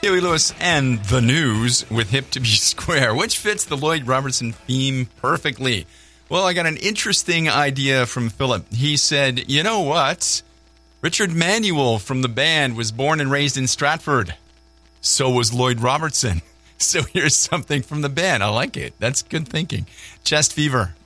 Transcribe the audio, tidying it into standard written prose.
Huey Lewis and the news with Hip to Be Square, which fits the Lloyd Robertson theme perfectly. Well, I got an interesting idea from Philip. He said, you know what? Richard Manuel from the band was born and raised in Stratford. So was Lloyd Robertson. So here's something from the band. I like it. That's good thinking. Chest Fever.